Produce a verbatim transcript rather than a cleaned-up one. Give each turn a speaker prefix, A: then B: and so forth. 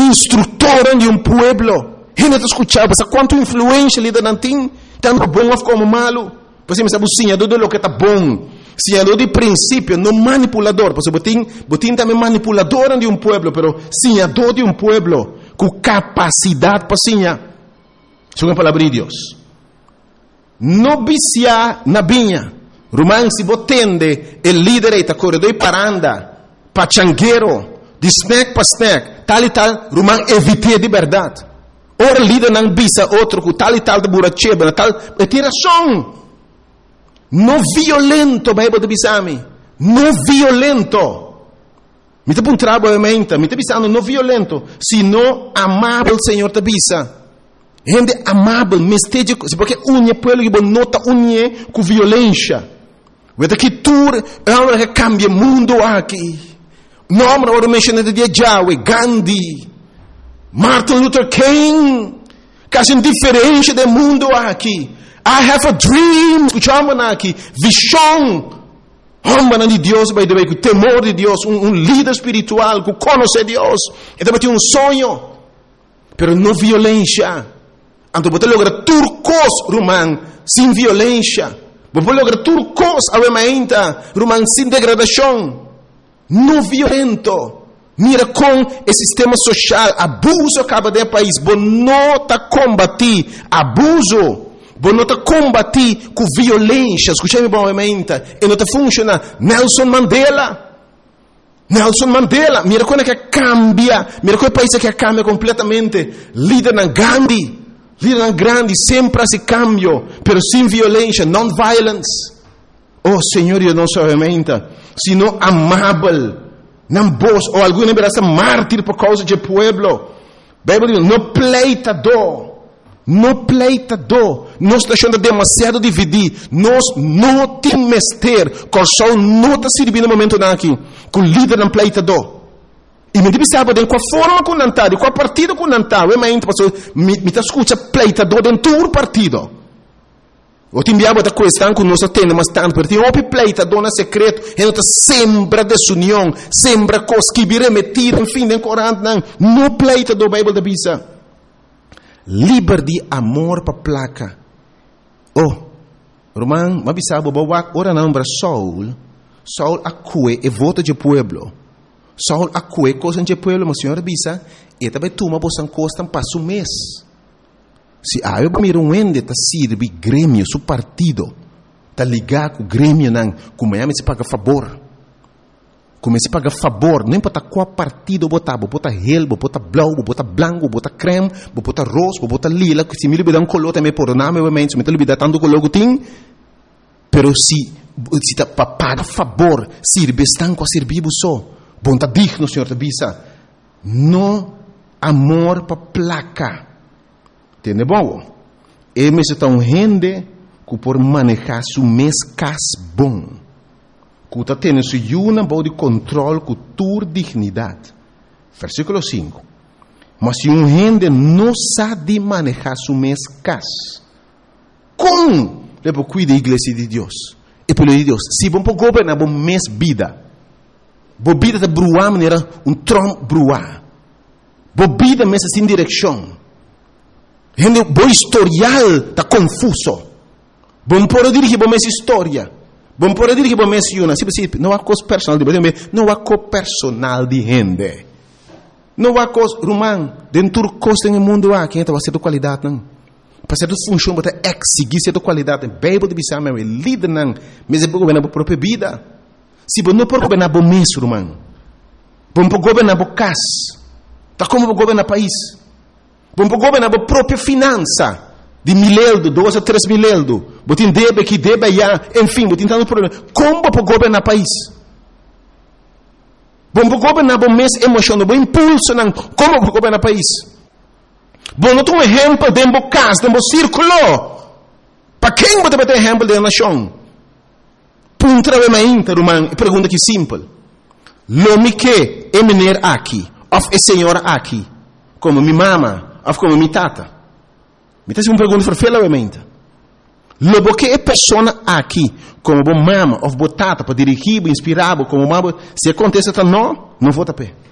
A: instrutora de um pueblo. Gente está escutando, passa quanto influência lida não tem, tanto bom como malo. Porque você sabe o senhador de lo que está bom. Senhador de princípio, não manipulador. Porque botin, botin também manipulador de um pueblo, pero senhador de um pueblo, com capacidade para senhar. Isso é uma palavra de Deus. Não viciar na vinha. Román, se botende, o líder está corredor para andar, pachangueiro, de snack para snack, tal e tal, Román evite de verdade. Ora líder não visa outro, com tal e tal de buracheba, tal, é tiração. Não violento, Bíblia de bisami. Não violento. Me te puntrabo obviamente, me te bisando não violento, sino amável, Senhor te bisa. Gente amável, mesteja, porque unha pueblo que nota unha com violência. Vede que tu é uma que cambia o mundo aqui. Nome agora mencionado de Yahweh, Gandhi, Martin Luther King, que é diferente do mundo aqui. I have a dream, escuchamos aqui, visão. Homem de Deus, by the way, com temor de Deus, um, um líder espiritual, que conhece Deus, e também tem um sonho, pero não violência. Então, você logra turcos, Román, sem violência. Você logra turcos, obviamente, Román, sem degradação. Não violento. Mira com o sistema social, abuso acaba de país, você não está combatir abuso. Você não está combatir com violência. Escute-me obviamente. E não está funcionando. Nelson Mandela. Nelson Mandela. Mira como é que cambia. Mira como é país que cambia completamente. Líder na Gandhi. Líder na grande. Sempre se cambio. Pero sem violência. Non-violence. Oh, Senhor, eu não sou obviamente. Sino amável. Não voz. Ou alguma vez mártir por causa de pueblo. Bíblia diz, não pleitador. Não pleitador, nós estamos deixando demasiado dividir, nós não temos mestre, Corsol não está servindo no momento aqui, com o líder não pleitador. E me diz, sabe, com a forma que não está, com a partida que não está, eu me está escutando pleitador dentro do partido. Eu te enviava da questão que nós temos, mas tanto, porque tem um pleitador no secreto, e não está sempre desunião, sempre coisa que vira metida, enfim, nem corante, não, não pleitador, Bíblia da Bisa. Liberdade, amor para placa. Oh, Román, mas sabe, bawa ora não para Saul. Saul acue e vota de pueblo. Saul acue coisa de pueblo, mas senhora bisa, e também toma bosan costan passo mês. Se a eu miro um ende tá sirve grêmio, su partido, tá ligar com grêmio não, como é se paga favor. Comece a pagar favor, não importa qual partido botar, botar relbo, botar blau, botar branco, botar creme, botar rosa, botar lila, que se me libera um color também por nome, obviamente, se me libera tanto color que tem, pero se se tá para pagar favor, sirve estão com a servir só, bom tá digno, senhor te bisa, não amor para placa, entende bom? E me se tá um gente que por manejar su mês cas bom. Que está tendo uma boa de controle com tua dignidade. Versículo cinco. Mas se um gente não sabe manejar seu mês cas, como deve cuidar da igreja de Deus? E pelo de Deus, se vamos governar bom mês vida, bom vida de bruar maneira um trom bruar, bom vida mês sem direção, gente bom historial está confuso, bom por dirigir bom mês história. Bom, por dizer que bom menciona, não há coisa personal de não há coisa personal de gente. Não há coisa, Román, dentro do coisa no mundo há, quem está fazendo qualidade, não. Para ser função, para exigir certa qualidade, Bíblia de Bissau, é líder, não. Mas é para governar a própria vida. Se você não pode governar o mês, Román, você pode governar o casa, está como para governar o país. Você pode governar a própria finança. De mileldo, dois a três mileldo. Botin debe que debe já, enfim, botin tanto problema. Como para governar o país? Bom para governar o mês emocional, bom impulso, não. Como para governar o país? Bom, não tem um exemplo de um caso, de um círculo. Para quem você vai ter exemplo de nação? Punta de uma inter, Román, pergunta que simples. Lo que é menino aqui, of é senhora aqui, como minha mama, of como minha tata. Me está uma pergunta para obviamente. Logo que é pessoa aqui, como bom mama, ou botata, para dirigir, inspirar, como mama, se acontece, tá não, não vou tapar.